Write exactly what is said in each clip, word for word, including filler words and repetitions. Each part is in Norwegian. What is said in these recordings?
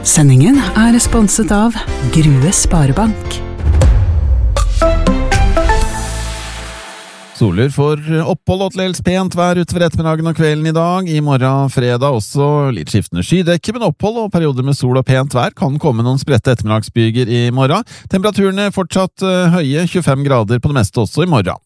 Sendingen er sponset av Grue Sparebank. Soler får opphold og til dels pent vær utover ettermiddagen og kvelden i dag. I morgen fredag også litt skiftende skydekke, men opphold og perioder med sol og pent vær kan komme noen spredte ettermiddagsbyger i morgen. Temperaturene fortsatt høye, tjuefem grader på det meste også i morgen.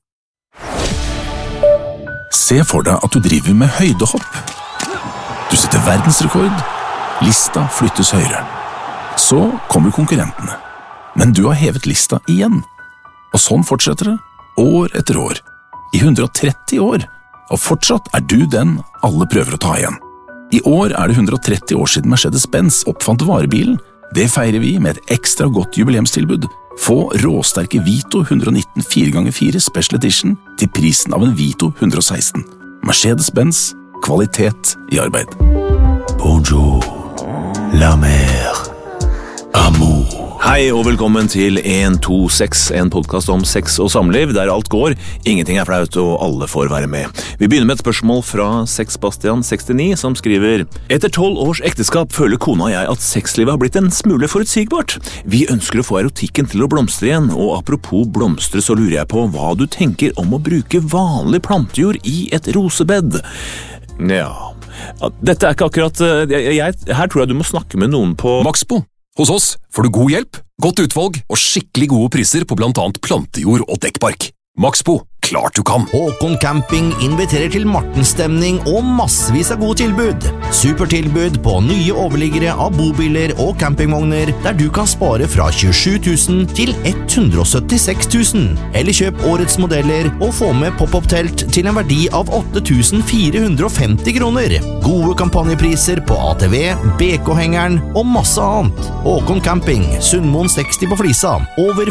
Se for deg at du driver med høydehopp. Du setter verdensrekord. Lista flyttes høyere. Så kommer konkurrentene. Men du har hevet lista igjen. Og sånn fortsetter det, år etter år. I hundre og tretti år, og fortsatt er du den alle prøver å ta igjen. I år er det hundre og tretti år siden Mercedes-Benz oppfant varebilen. Det feirer vi med et ekstra godt jubileumstilbud. Få råsterke Vito hundre og nitten fire ganger fire Special Edition til prisen av en Vito hundre og seksten. Mercedes-Benz, kvalitet i arbeid. Bonjour, la mer, amour. Hei og velkommen til en to seks, en podcast om sex og samliv, der alt går, ingenting er flaut og alle får være med. Vi begynner med et spørsmål fra Sexbastian sekstini, som skriver: Etter tolv års ekteskap føler kona og jeg at sexlivet har blitt en smule forutsigbart. Vi ønsker å få erotikken til å blomstre igjen, og apropos blomstre så lurer jeg på hva du tenker om å bruke vanlig plantejord i et rosebed. Ja, dette er ikke akkurat... Jeg, jeg, her tror jeg du må snakke med noen på... Maxbo. Hos oss får du god hjelp, godt utvalg og skikkelig gode priser på blant annet plantejord og dekkbark. Maxbo, klart du kan! Håkon Camping inviterer til Martenstemning og massevis av gode tilbud. Supertilbud på nye overliggere av bobiler og campingvogner, der du kan spare fra tjuesju tusen til hundre og syttiseks tusen. Eller kjøp årets modeller og få med pop-up-telt til en verdi av åtte tusen fire hundre og femti kroner. Gode kampanjepriser på A T V, B K-hengeren og masse annet. Håkon Camping, Sundmoen seksti på Flisa. Over